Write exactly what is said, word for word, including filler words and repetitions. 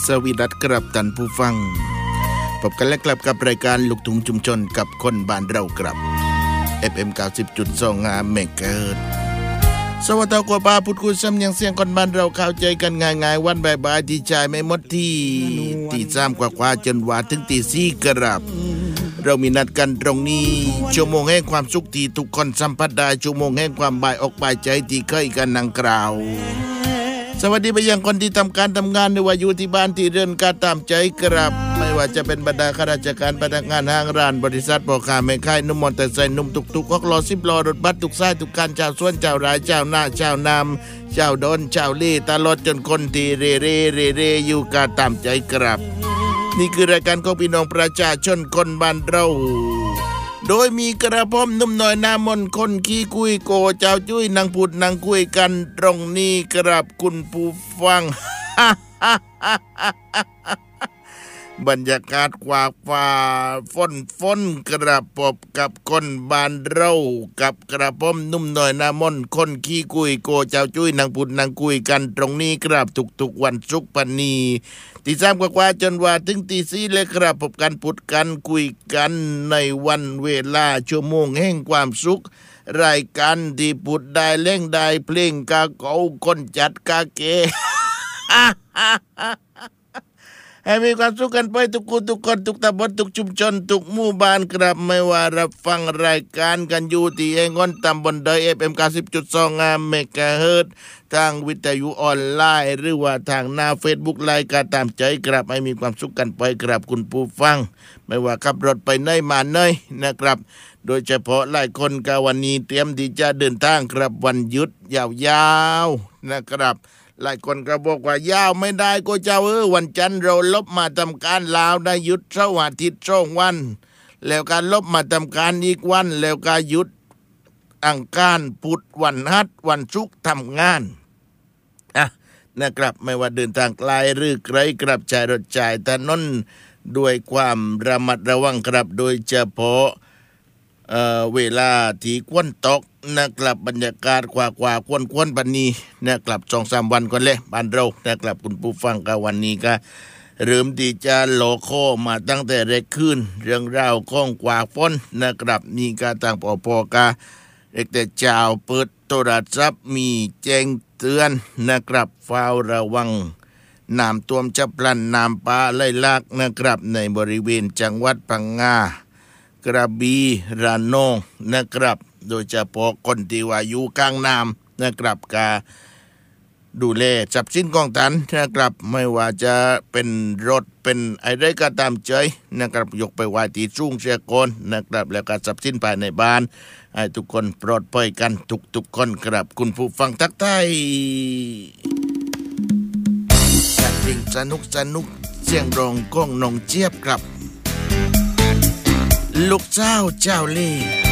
สวีดัสกรับท่านผู้ฟังพบกันและกลับกับรายการลูกทุ่งชุมชนกับคนบ้านเรากรับ เอฟ เอ็ม เก้าสิบจุดสอง เมกะเฮิรตซ์สวัสดีกว่าป้าพูดคุยซ้ำยังเสียงคนบ้านเราเข้าใจกันง่ายๆวันบ่ายๆที่ชายไม่หมดที่ตีสามกว่าๆจนว่าถึงตีสี่กรับเรามีนัดกันตรงนี้ชั่วโมงแห่งความสุขที่ทุกคนสัมผัสได้ชั่วโมงแห่งความบ่ายอกบ่ายใจที่เคยกันนั่งกล่าวสวัสดีไปยังคนที่ทำการทำงานไม่ว่าอยู่ที่บ้านที่เรือนการตามใจกรับไม่ว่าจะเป็นบรรดาข้าราชการพนักงานห้างร้านบริษัทพ่อค้าแม่ขายนุ่มมอเตอร์ไซค์นุ่มตุกๆฮอกล้อสิบล้อรถบัสทุกสายทุกการชาวสวนชาวไร่ชาวนาชาวนำชาวดอนชาวเล่ตลอดจนคนที่เร่เร่เร่เร่อยู่การตามใจกรับนี่คือรายการของพี่น้องประชาชนคนบ้านเราโดยมีกระผมนุ่มน้อยหน้ามนคนขี้คุยโกเจ้าจุ้ยนางพูดนางคุยกันตรงนี้กราบคุณผู้ฟัง บรรยากาศกว่าฟ้าฝนฝนกระปบกับคนบ้านเรากับกระผมนุ่มน้อยหน้ามนคนขี้คุยโกเจ้าจุ้ยนางพูดนางคุยกันตรงนี้กราบทุกๆวันศุกร์ปนีตีสามกว่าๆจนว่าถึงตีสี่เลยครับพบกันพูดกันคุยกันในวันเวลาชั่วโมงแห่งความสุขรายการที่พูดได้เล่งได้เพลงกาเกาคนจัดกาเก ให้มีความสุขกันไปทุกคนทุกคนทุกตำบลทุกชุมชนทุกหมู่บ้านครับไม่ว่ารับฟังรายการกันอยู่ที่เองอนตำบลใด เอฟ เอ็ม เก้าสิบจุดสอง เมกะเฮิรตซ์ทางวิทยุออนไลน์หรือว่าทางหน้า Facebook ไลน์การตามใจครับให้มีความสุขกันไปครับคุณผู้ฟังไม่ว่าขับรถไปไหนมาไหนนะครับโดยเฉพาะหลายคนกวันนี้เตรียมที่จะเดินทางครับวันหยุดยาวๆนะครับหลายคนก็บอกว่ายาวไม่ได้ก็เจ้าเออวันจันทร์เราลบมาทำการลาวได้หยุดเสาร์อาทิตย์สองวันแล้วการลบมาทำการอีกวันแล้วก็หยุดอังคารพุธวันฮัดวันศุกร์ทำงานอ่ะนะครับไม่ว่าเดินทางไกลหรือไกลกลับใช้รถใช้ถนนด้วยความระมัดระวังครับโดยเฉพาะเอ่อเวลาที่ฝนตกนะครับบรรยากาศกว่าๆควนๆบัดนี้นะครับ สองสาม วันก่อนเลยบ้านเรานะครับคุณผู้ฟังก็วันนี้ก็เริ่มที่จะโลโคมาตั้งแต่แรกคืนเรื่องราวของกว่าฝนนะครับมีการต่างปอปอกาเด็กแต่เจ้าเปิดโทรศัพท์มีแจ้งเตือนนะครับเฝ้าระวังน้ำท่วมฉับพลันน้ำป่าไหลหลากนะครับในบริเวณจังหวัดพังงากระบี่ระนองนะครับโดยเฉพาะคนที่ว่าอยู่กลางน้ำนะครับกาดูแลทรัพย์สินของท่านนะครับไม่ว่าจะเป็นรถเป็นอะไรก็ตามใจนะครับยกไปไว้ที่สูงเสียก่อนนะครับแล้วก็ทรัพย์สินภายในบ้านให้ทุกคนปลอดภัยกันทุกๆคนครับคุณผู้ฟังทักทายการเพลงสนุกสนุกเสียงร้องของน้องเจี๊ยบครับลูกเจ้าเจ้าเล่ห์